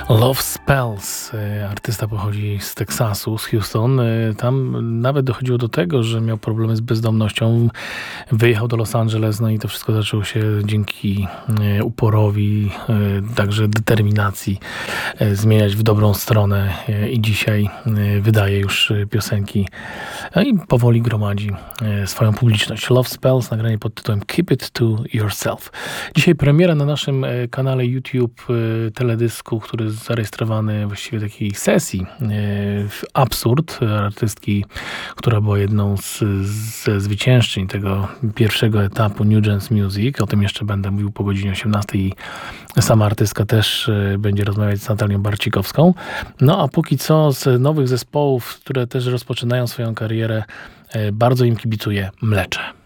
Love Spells. Artysta pochodzi z Teksasu, z Houston. Tam nawet dochodziło do tego, że miał problemy z bezdomnością. Wyjechał do Los Angeles, no i to wszystko zaczęło się dzięki uporowi, także determinacji zmieniać w dobrą stronę i dzisiaj wydaje już piosenki i powoli gromadzi swoją publiczność. Love Spells, nagranie pod tytułem Keep It To Yourself. Dzisiaj premiera na naszym kanale YouTube teledysku, który jest zarejestrowany właściwie takiej sesji Absurd, artystki, która była jedną ze zwyciężczyń tego pierwszego etapu New Jazz Music. O tym jeszcze będę mówił po godzinie 18 i sama artystka też będzie rozmawiać z Natalią Barcikowską. No a póki co z nowych zespołów, które też rozpoczynają swoją karierę, bardzo im kibicuję Mlecze.